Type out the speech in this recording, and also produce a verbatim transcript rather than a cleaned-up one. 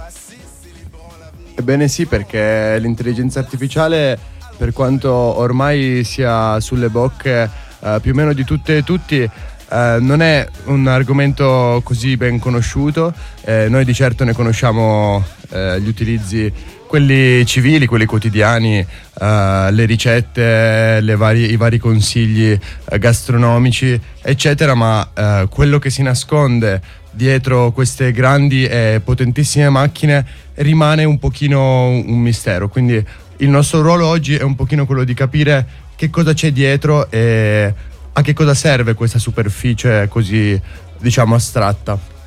Ebbene sì, perché l'intelligenza artificiale, per quanto ormai sia sulle bocche eh, più o meno di tutte e tutti, eh, non è un argomento così ben conosciuto. Eh, noi di certo ne conosciamo eh, gli utilizzi, quelli civili, quelli quotidiani, eh, le ricette, le vari, i vari consigli eh, gastronomici, eccetera, ma eh, quello che si nasconde dietro queste grandi e potentissime macchine rimane un pochino un mistero. Quindi il nostro ruolo oggi è un pochino quello di capire che cosa c'è dietro e a che cosa serve questa superficie così, diciamo, astratta.